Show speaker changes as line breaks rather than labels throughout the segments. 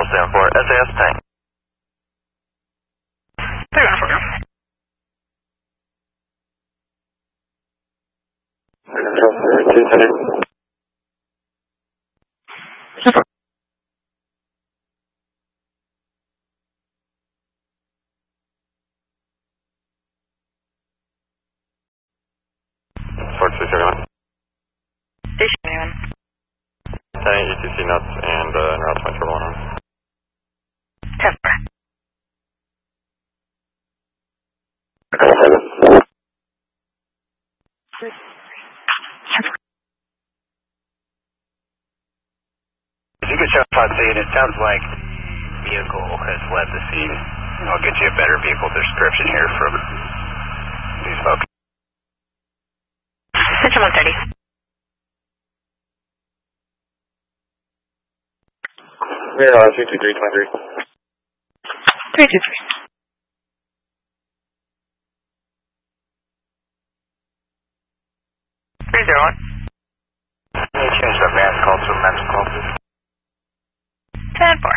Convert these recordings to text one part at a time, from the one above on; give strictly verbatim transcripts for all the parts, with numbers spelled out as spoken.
seven four, S A S tank.
three one four.
Fort two seventy-one.
Station anyone.
ten E T C nuts and uh, en route to my turbo one.
ten four.
If you could show us on scene, it sounds like the vehicle has led the scene. I'll get you a better vehicle description here from these folks.
Station one thirty.
Yeah, two two three twenty-three.
three two three. three zero one.
Can you change that mass call to a mental call, please?
ten four.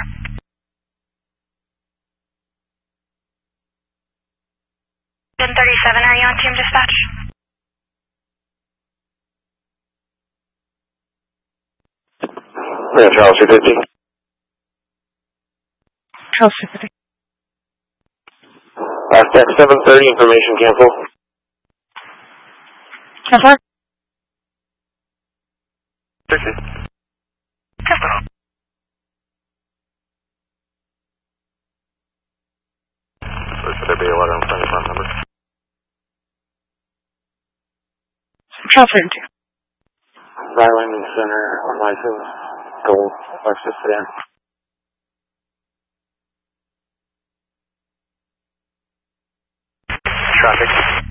ten thirty-seven, are you on team dispatch?
Yeah, Charles two fifty.
Charles two fifty.
Last text seven thirty, information cancel.
ten four.
sixty.
ten four.
So should there be a letter in front of the front number?
Charles thirty-two.
Ryland Center, license, gold, Lexus sedan.
Traffic.